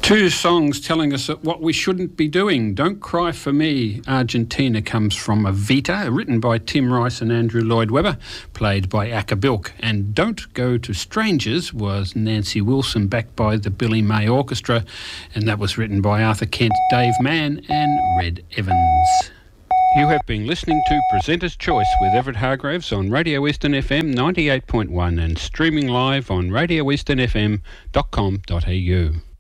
Two songs telling us what we shouldn't be doing. Don't Cry for Me, Argentina, comes from Evita, written by Tim Rice and Andrew Lloyd Webber, played by Acker Bilk. And Don't Go to Strangers was Nancy Wilson, backed by the Billy May Orchestra, and that was written by Arthur Kent, Dave Mann and Red Evans. You have been listening to Presenter's Choice with Everett Hargraves on Radio Eastern FM 98.1 and streaming live on radioeasternfm.com.au.